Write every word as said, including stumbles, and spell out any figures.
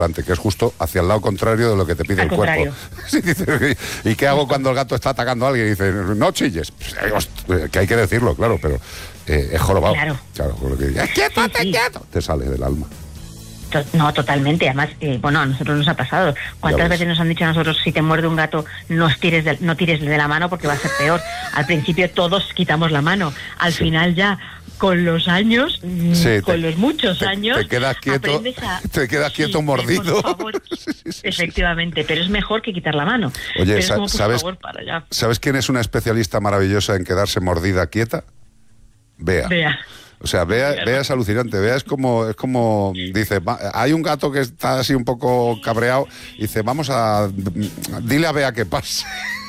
que es justo hacia el lado contrario de lo que te pide Al el contrario. cuerpo. Sí, dice, ¿y qué hago cuando el gato está atacando a alguien? Y dice, no chilles. Pues, que hay que decirlo, claro, pero eh, es jorobado. Claro. Claro, con lo que dice, ¡quieto, Sí, sí. quieto! Te sale del alma. To- No, totalmente. Además, eh, bueno, a nosotros nos ha pasado. ¿Cuántas ves. veces nos han dicho a nosotros, si te muerde un gato, no tires de, no tires de la mano porque va a ser peor? Al principio todos quitamos la mano. Al Sí. final ya, con los años, mm, Sí, con te- los muchos te- años, te quedas quieto, aprendes a... te quedas quieto Sí, mordido. por favor. Sí, sí, sí. Efectivamente, pero es mejor que quitar la mano. Oye, pero es sa- como, por ¿sabes, favor, para allá. ¿sabes quién es una especialista maravillosa en quedarse mordida quieta? Bea. Vea. O sea, Bea, Claro. Bea es alucinante. Bea es como, es como dice, va- hay un gato que está así un poco cabreado y dice, vamos a, dile a Bea que pase.